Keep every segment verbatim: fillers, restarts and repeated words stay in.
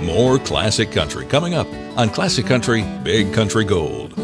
More classic country coming up on Classic Country Big Country Gold.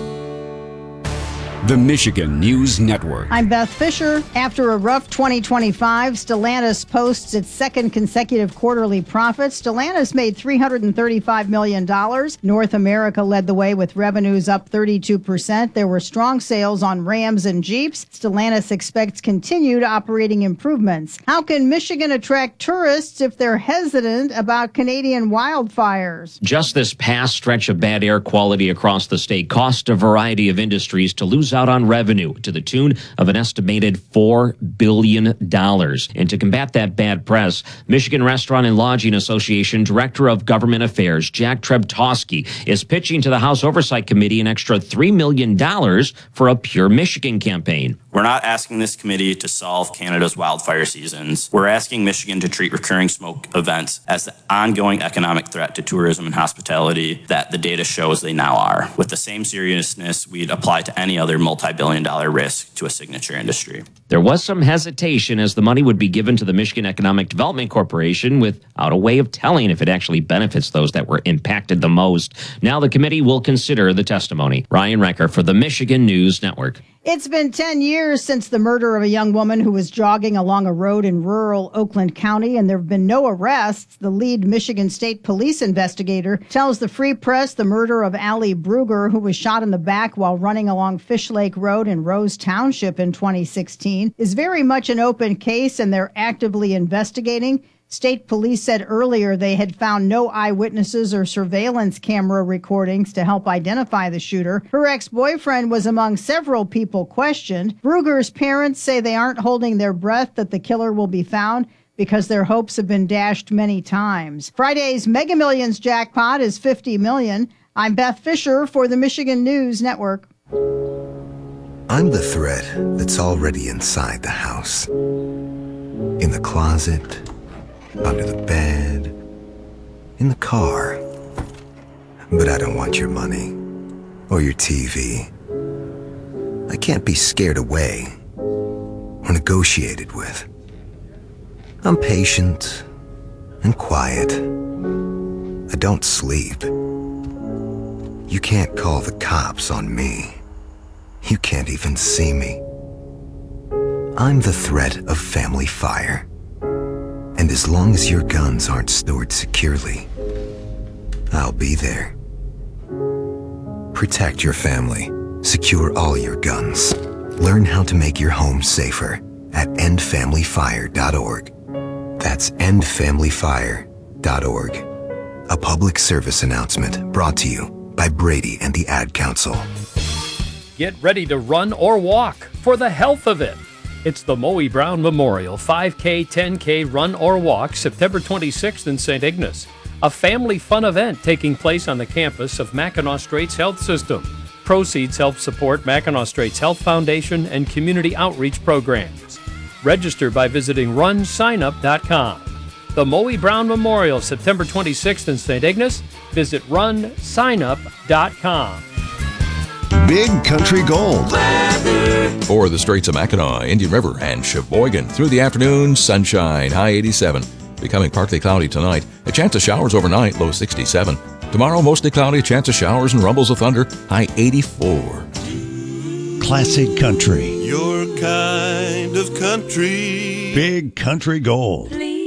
The Michigan News Network. I'm Beth Fisher. After a rough twenty twenty-five, Stellantis posts its second consecutive quarterly profit. Stellantis made three hundred thirty-five million dollars. North America led the way with revenues up thirty-two percent. There were strong sales on Rams and Jeeps. Stellantis expects continued operating improvements. How can Michigan attract tourists if they're hesitant about Canadian wildfires? Just this past stretch of bad air quality across the state cost a variety of industries to lose out on revenue to the tune of an estimated four billion dollars. And to combat that bad press, Michigan Restaurant and Lodging Association Director of Government Affairs, Jack Trebtowski, is pitching to the House Oversight Committee an extra three million dollars for a Pure Michigan campaign. We're not asking this committee to solve Canada's wildfire seasons. We're asking Michigan to treat recurring smoke events as the ongoing economic threat to tourism and hospitality that the data shows they now are, with the same seriousness we'd apply to any other multi-billion dollar risk to a signature industry. There was some hesitation as the money would be given to the Michigan Economic Development Corporation without a way of telling if it actually benefits those that were impacted the most. Now the committee will consider the testimony. Ryan Recker for the Michigan News Network. It's been ten years since the murder of a young woman who was jogging along a road in rural Oakland County, and there have been no arrests. The lead Michigan State Police investigator tells the Free Press the murder of Allie Bruger, who was shot in the back while running along Fish Lake Road in Rose Township in twenty sixteen, is very much an open case, and they're actively investigating. State police said earlier they had found no eyewitnesses or surveillance camera recordings to help identify the shooter. Her ex-boyfriend was among several people questioned. Bruger's parents say they aren't holding their breath that the killer will be found because their hopes have been dashed many times. Friday's Mega Millions jackpot is fifty million dollars. I'm Beth Fisher for the Michigan News Network. I'm the thread that's already inside the house. In the closet, under the bed, in the car. But I don't want your money or your T V. I can't be scared away or negotiated with. I'm patient and quiet. I don't sleep. You can't call the cops on me. You can't even see me. I'm the threat of family fire. And as long as your guns aren't stored securely, I'll be there. Protect your family. Secure all your guns. Learn how to make your home safer at end family fire dot org. That's end family fire dot org. A public service announcement brought to you by Brady and the Ad Council. Get ready to run or walk for the health of it. It's the Moe Brown Memorial five K, ten K Run or Walk, September twenty-sixth in Saint Ignace. A family fun event taking place on the campus of Mackinac Straits Health System. Proceeds help support Mackinac Straits Health Foundation and community outreach programs. Register by visiting run sign up dot com. The Moe Brown Memorial, September twenty-sixth in Saint Ignace. Visit run sign up dot com. Big Country Gold. For the Straits of Mackinac, Indian River, and Sheboygan. Through the afternoon, sunshine, high eighty-seven. Becoming partly cloudy tonight. A chance of showers overnight, low sixty-seven. Tomorrow, mostly cloudy, a chance of showers and rumbles of thunder, high eighty-four. Classic Country. Your kind of country. Big Country Gold.